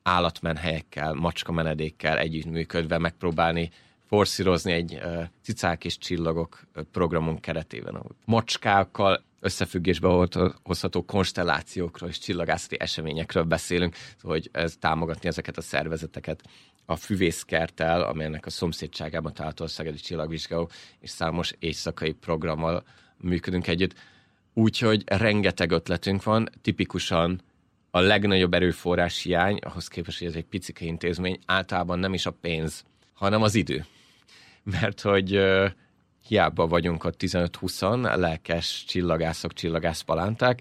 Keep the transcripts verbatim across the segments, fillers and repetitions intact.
állatmenhelyekkel, macskamenedékkel együttműködve megpróbálni forszírozni egy uh, Cicák és csillagok programunk keretében, ahol macskákkal összefüggésbe hozható konstellációkról és csillagászati eseményekről beszélünk, hogy ez támogatni ezeket a szervezeteket. A Füvészkerttel, amelynek a szomszédságában található a Szegedi Csillagvizsgáló, és számos éjszakai programmal működünk együtt. Úgyhogy rengeteg ötletünk van, tipikusan a legnagyobb erőforrás hiány, ahhoz képest, hogy ez egy picike intézmény, általában nem is a pénz, hanem az idő. Mert hogy uh, hiába vagyunk ott tizenöt-húszan lelkes csillagászok, csillagászpalánták,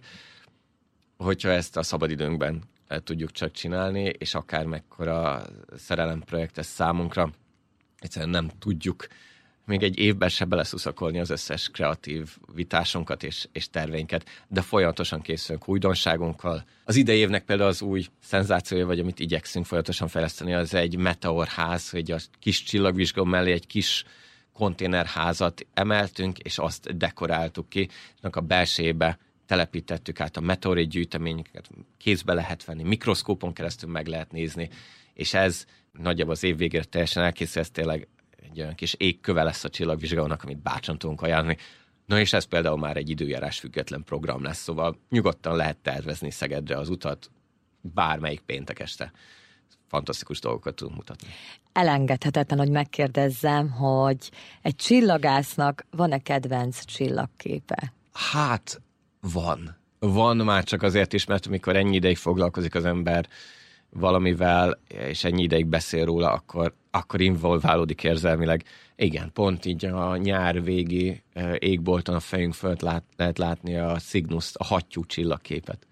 hogyha ezt a szabadidőnkben tudjuk csak csinálni, és akár mekkora szerelemprojekt ez számunkra, egyszerűen nem tudjuk még egy évben se beleszuszakolni az összes kreatív vitásunkat és, és terveinket, de folyamatosan készülünk újdonságunkkal. Az idei évnek például az új szenzációja, vagy amit igyekszünk folyamatosan fejleszteni, az egy meteorház, hogy a kis csillagvizsgáló mellé egy kis konténerházat emeltünk, és azt dekoráltuk ki, és a belsejébe telepítettük át a meteorit gyűjteményeket, kézbe lehet venni, mikroszkópon keresztül meg lehet nézni, és ez nagyjából az év végére teljesen elkészül, ez tényleg egy olyan kis égköve lesz a csillagvizsgálónak, amit bátran tudunk ajánlani. Na és ez például már egy időjárás független program lesz, szóval nyugodtan lehet tervezni Szegedre az utat bármelyik péntek este. Fantasztikus dolgokat tudunk mutatni. Elengedhetetlen, hogy megkérdezzem, hogy egy csillagásznak van-e kedvenc csillagképe? Hát, van. Van már csak azért is, mert amikor ennyi ideig foglalkozik az ember valamivel, és ennyi ideig beszél róla, akkor, akkor involválódik érzelmileg. Igen, pont így a nyár végi égbolton a fejünk fölött lát, lehet látni a Cygnuszt, a hattyú csillagképet.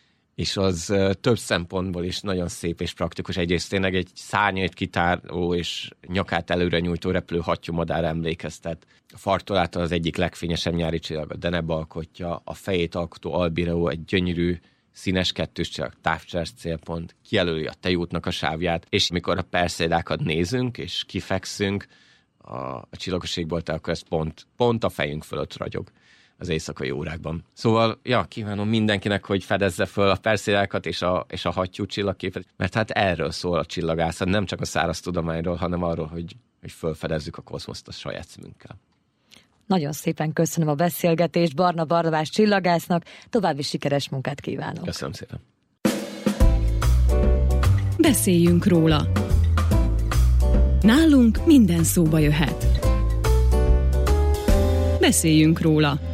És az több szempontból is nagyon szép és praktikus. Egyrészt tényleg egy szárnyait kitáró és nyakát előre nyújtó repülő hattyúmadár emlékeztet. A fartolától az egyik legfényesebb nyári csillag, a Deneb alkotja, a fejét alkotó Albireo egy gyönyörű színes kettős csillag, távcsers célpont, kijelöli a tejútnak a sávját, és mikor a Perszeidákat nézünk és kifekszünk a, a csillagos égbolttal, akkor ez pont, pont a fejünk fölött ragyog az éjszakai órákban. Szóval, ja, kívánom mindenkinek, hogy fedezze föl a Perszeidákat és a, és a hattyú csillagképet, mert hát erről szól a csillagászat, nem csak a száraz tudományról, hanem arról, hogy, hogy fölfedezzük a kozmoszt a saját szemünkkel. Nagyon szépen köszönöm a beszélgetést Barna Barnabás csillagásznak, további sikeres munkát kívánok. Köszönöm szépen. Beszéljünk róla. Nálunk minden szóba jöhet. Beszéljünk róla.